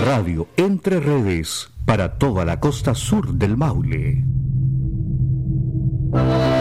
Radio Entre Redes para toda la costa sur del Maule.